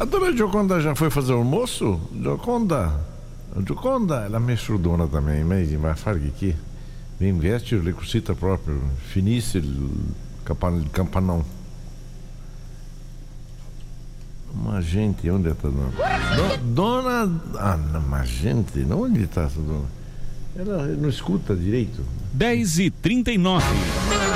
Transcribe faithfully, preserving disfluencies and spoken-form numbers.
A dona Gioconda já foi fazer almoço? Gioconda? Gioconda, ela me ajudou também, mas vai fazer o que? Vem veste le cosita proprio, finisce il campanão. Ma gente, onde está a dona? Do, dona. Ah, não, mas gente, onde está essa dona? Ela não escuta direito. dez e trinta e nove.